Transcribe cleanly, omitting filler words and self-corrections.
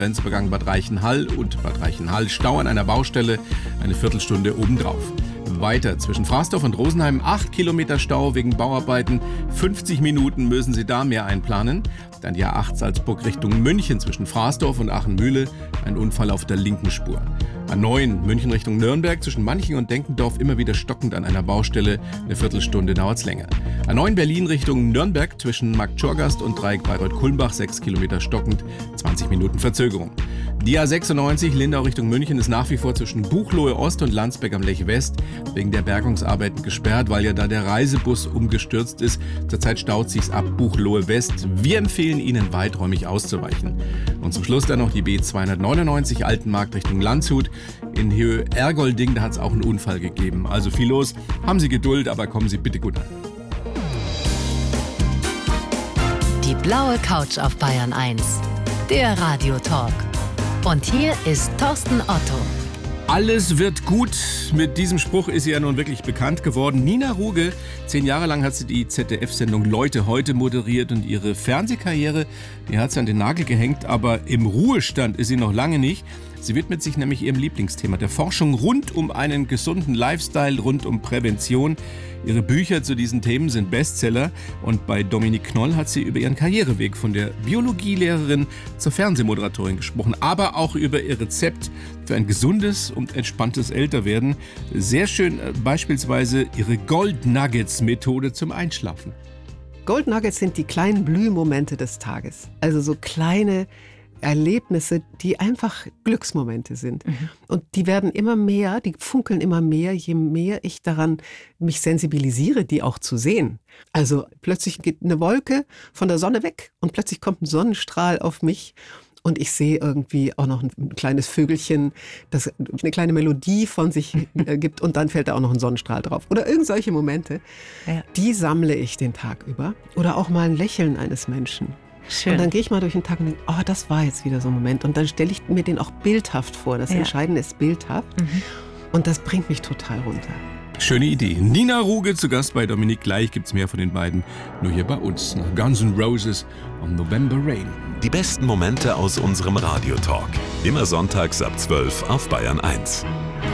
Grenzübergang Bad Reichenhall und Bad Reichenhall. Stau an einer Baustelle, eine Viertelstunde obendrauf. Weiter zwischen Frasdorf und Rosenheim 8 Kilometer Stau wegen Bauarbeiten. 50 Minuten müssen Sie da mehr einplanen. Dann die A8 Salzburg Richtung München zwischen Frasdorf und Aachen-Mühle. Ein Unfall auf der linken Spur. A9 München Richtung Nürnberg zwischen Manching und Denkendorf immer wieder stockend an einer Baustelle. Eine Viertelstunde dauert's länger. A9 Berlin Richtung Nürnberg zwischen Marktschorgast und Dreieck Bayreuth-Kulmbach 6 Kilometer stockend, 20 Minuten Verzögerung. Die A96 Lindau Richtung München ist nach wie vor zwischen Buchloe Ost und Landsberg am Lech West wegen der Bergungsarbeiten gesperrt, weil ja da der Reisebus umgestürzt ist. Zurzeit staut sich's ab Buchloe West. Wir empfehlen Ihnen, weiträumig auszuweichen. Und zum Schluss dann noch die B299 Altenmarkt Richtung Landshut. In Höhe Ergolding, da hat es auch einen Unfall gegeben. Also viel los. Haben Sie Geduld, aber kommen Sie bitte gut an. Die blaue Couch auf Bayern 1. Der Radiotalk. Und hier ist Thorsten Otto. Alles wird gut. Mit diesem Spruch ist sie ja nun wirklich bekannt geworden. Nina Ruge, 10 Jahre lang hat sie die ZDF-Sendung Leute heute moderiert und ihre Fernsehkarriere, die hat sie an den Nagel gehängt, aber im Ruhestand ist sie noch lange nicht. Sie widmet sich nämlich ihrem Lieblingsthema, der Forschung rund um einen gesunden Lifestyle, rund um Prävention. Ihre Bücher zu diesen Themen sind Bestseller und bei Dominique Knoll hat sie über ihren Karriereweg von der Biologielehrerin zur Fernsehmoderatorin gesprochen, aber auch über ihr Rezept für ein gesundes und entspanntes Älterwerden. Sehr schön beispielsweise ihre Gold Nuggets Methode zum Einschlafen. Gold Nuggets sind die kleinen Blühmomente des Tages, also so kleine Erlebnisse, die einfach Glücksmomente sind. Und die werden immer mehr, die funkeln immer mehr, je mehr ich daran mich sensibilisiere, die auch zu sehen. Also plötzlich geht eine Wolke von der Sonne weg und plötzlich kommt ein Sonnenstrahl auf mich und ich sehe irgendwie auch noch ein kleines Vögelchen, das eine kleine Melodie von sich gibt und dann fällt da auch noch ein Sonnenstrahl drauf. Oder irgend solche Momente, die sammle ich den Tag über. Oder auch mal ein Lächeln eines Menschen. Schön. Und dann gehe ich mal durch den Tag und denke, oh, das war jetzt wieder so ein Moment. Und dann stelle ich mir den auch bildhaft vor. Das Entscheidende ist bildhaft. Und das bringt mich total runter. Schöne Idee. Nina Ruge zu Gast bei Dominique. Gleich gibt's mehr von den beiden. Nur hier bei uns. Nach Guns N' Roses und November Rain. Die besten Momente aus unserem Radiotalk. Immer sonntags ab 12 auf Bayern 1.